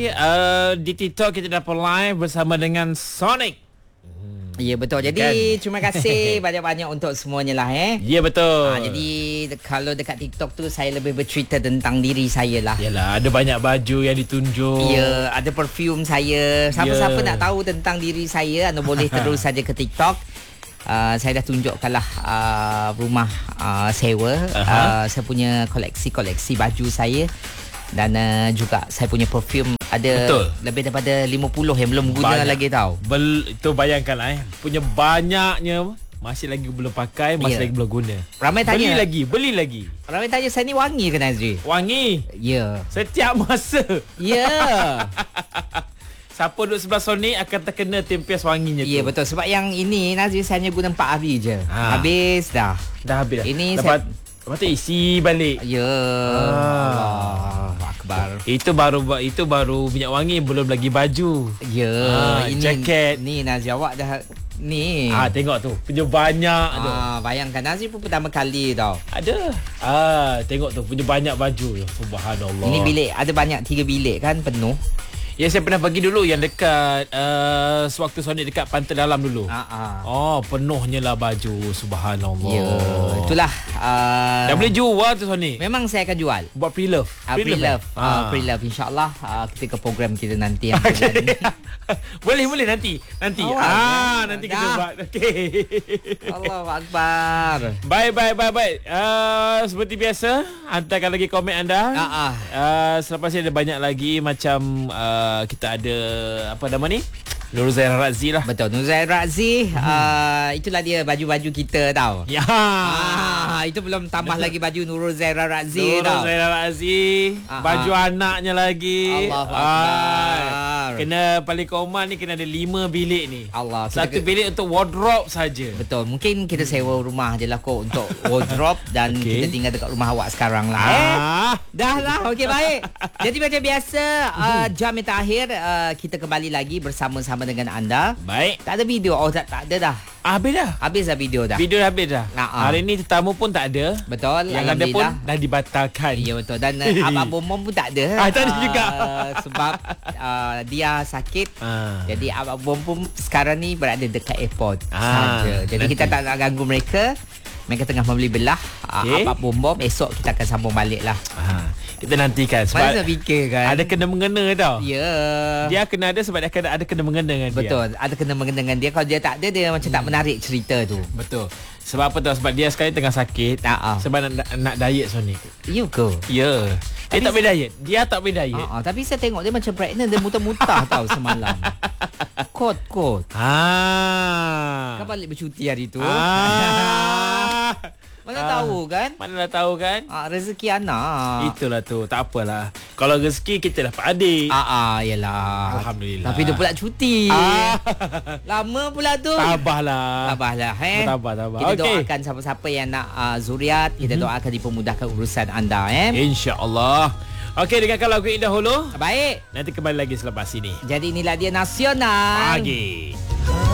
Di TikTok kita dapat live bersama dengan Sonic. Ya betul. Jadi terima kasih banyak-banyak untuk semuanya lah Ya betul. Jadi kalau dekat TikTok tu saya lebih bercerita tentang diri saya lah. Yalah, ada banyak baju yang ditunjuk. Ya, ada perfume saya. Siapa-siapa nak tahu tentang diri saya, anda boleh terus saja ke TikTok. Saya dah tunjukkan lah rumah sewa. Saya punya koleksi baju saya. Dan juga saya punya perfume ada lebih daripada 50 yang belum guna lagi tau. Itu bayangkan lah punya banyaknya masih lagi belum pakai, masih lagi belum guna. Ramai tanya beli lagi. Ramai tanya saya ni wangi ke Nazri? Wangi. Ya. Setiap masa. Ya. Siapa duduk sebelah Sonic akan terkena tempias wanginya tu. Ya betul. Sebab yang ini Nazri saya hanya guna 4 hari je. Habis dah. Dah habis dah. Ini lepas tu isi balik. Ya. Allah Akbar. Itu baru minyak wangi, belum lagi baju. Ya. Ini jaket. Ni Nazri awak dah ni. Tengok tu. Punya banyak tu. Bayangkan Nazri pun pertama kali tau. Ada. Tengok tu punya banyak baju. Subhanallah. Ini bilik ada banyak 3 bilik kan penuh. Ya, saya pernah pergi dulu yang dekat sewaktu Sonic dekat Pantai Dalam dulu. Penuhnya lah baju. Subhanallah. Ya, itulah. Dah boleh jual tu Sonic. Memang saya akan jual. Buat pre-love. Pre-love insya-Allah kita ke program kita nanti. Boleh nanti. Nanti kita buat. Okey. Allahu Akbar. Baik. Seperti biasa, hantarkan lagi komen anda. Selepas ini ada banyak lagi macam kita ada apa nama ni? Nur Zaira Razi lah. Betul, Nur Zaira Razi. Itulah dia baju-baju kita tau. Ya. Itu belum tambah lagi baju Nur Zaira Razi tau. Nur Zaira Razi. Baju anaknya lagi. Allahu Akbar. Kena paling common ni kena ada 5 bilik ni. Allah. Satu bilik untuk wardrobe saja. Betul. Mungkin kita sewa rumah je lah kot untuk wardrobe dan kita tinggal dekat rumah awak sekarang lah. Dah lah. Okey, baik. Jadi macam biasa jam yang terakhir kita kembali lagi bersama-sama dengan anda. Baik. Tak ada video. Tak ada dah. Habis dah. Habis dah video dah. Video dah habis dah. Hari ni tetamu pun tak ada. Betul. Yang ada pun dah dibatalkan. Ya betul. Dan Abang Bom pun tak ada. Tak ada juga. Sebab dia sakit. Jadi Abang Bom pun sekarang ni berada dekat airport saja. Jadi kita tak nak ganggu mereka. Mereka tengah membeli belah. Abang Bom esok kita akan sambung balik lah. Kita nantikan sebab mana fikir kan ada kena-mengena tau. Ya. Dia kena ada sebab dia ada kena-mengena dengan dia. Betul, ada kena-mengena dengan dia. Kalau dia tak ada, dia macam tak menarik cerita tu. Betul. Sebab apa tau? Sebab dia sekarang tengah sakit. Sebab nak diet Sonic. You ke? Ya. Dia tak boleh diet. Dia tak boleh diet. Tapi saya tengok dia macam pregnant. Dia muntah-muntah tau semalam. Kot. Kan balik bercuti hari tu. Mana tahu kan? Mana tahu kan? Rezeki anak. Itulah tu. Tak apalah. Kalau rezeki kita dapat adik. Yalah. Alhamdulillah. Tapi dia pula cuti. Lama pula tu. Tabahlah. Tabah. Kita doakan siapa-siapa yang nak zuriat, kita doakan dipermudahkan urusan anda. InsyaAllah. Okey, dengarkan lagu ini dahulu. Baik. Nanti kembali lagi selepas ini. Jadi inilah dia Nasional Pagi.